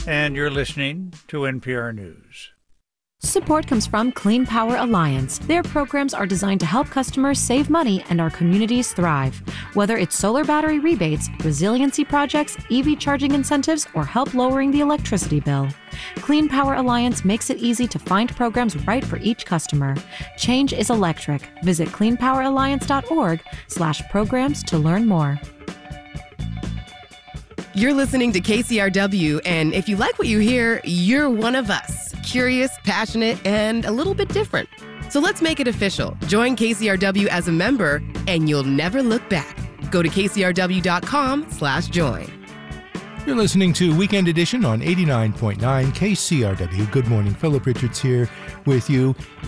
and you're listening to NPR News. Support comes from Clean Power Alliance. Their programs are designed to help customers save money and our communities thrive. Whether it's solar battery rebates, resiliency projects, EV charging incentives, or help lowering the electricity bill, Clean Power Alliance makes it easy to find programs right for each customer. Change is electric. Visit cleanpoweralliance.org/programs to learn more. You're listening to KCRW, and if you like what you hear, you're one of us. Curious, passionate, and a little bit different. So let's make it official. Join KCRW as a member, and you'll never look back. Go to kcrw.com/join. You're listening to Weekend Edition on 89.9 KCRW. Good morning. Philip Richards here with you.